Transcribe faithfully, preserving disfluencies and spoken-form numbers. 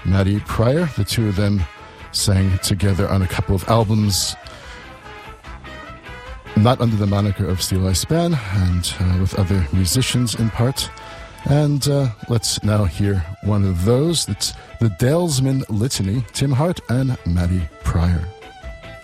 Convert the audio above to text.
Maddie Pryor. The two of them sang together on a couple of albums, not under the moniker of Steel Eye Span, and uh, with other musicians in part. And uh, let's now hear one of those. It's the Dalesman Litany, Tim Hart and Maddie Pryor.